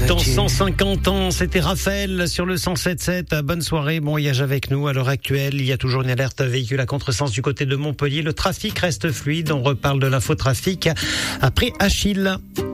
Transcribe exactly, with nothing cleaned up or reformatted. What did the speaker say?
Dans cent cinquante ans, c'était Raphaël sur le cent sept sept. Bonne soirée, bon voyage avec nous. À l'heure actuelle, il y a toujours une alerte véhicule à contresens du côté de Montpellier. Le trafic reste fluide. On reparle de l'infotrafic après Achille.